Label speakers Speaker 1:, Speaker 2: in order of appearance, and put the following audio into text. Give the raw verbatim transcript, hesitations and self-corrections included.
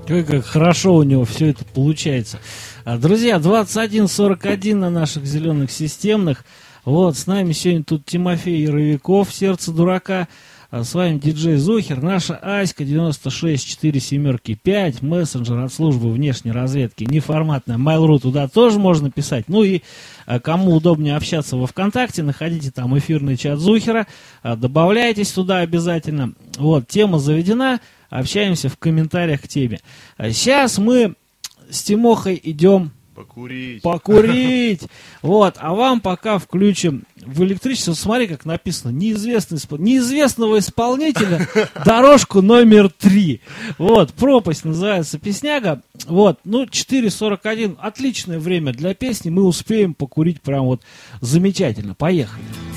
Speaker 1: Как, как хорошо у него все это получается. Друзья, двадцать один сорок один на наших зеленых системных. Вот, с нами сегодня тут Тимофей Яровиков, сердце дурака. С вами диджей Зухер, наша Аська девяносто шесть четыре семерки пять, мессенджер от службы внешней разведки, неформатная, Mail.ru, туда тоже можно писать. Ну и кому удобнее общаться во ВКонтакте, находите там эфирный чат Зухера, добавляйтесь туда обязательно. Вот, тема заведена, общаемся в комментариях к теме. Сейчас мы с Тимохой идем
Speaker 2: Покурить.
Speaker 1: Покурить. Вот. А вам пока включим в электричество. Смотри, как написано. Неизвестный, неизвестного исполнителя. Дорожку номер три. Вот. Пропасть называется песняга. Вот. Ну, четыре сорок один. Отличное время для песни. Мы успеем покурить прям вот замечательно. Поехали.